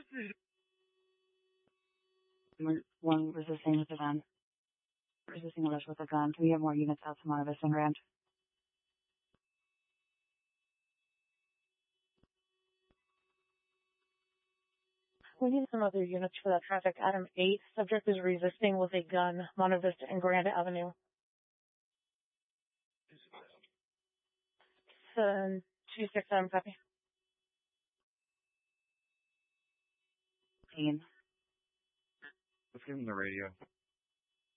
One resisting with a gun. Resisting a rush with a gun. We have more units out to Monte Vista and Grand. We need some other units for that traffic. Adam 8, subject is resisting with a gun, Monte Vista and Grand Avenue. 267, copy. Let's give him the radio.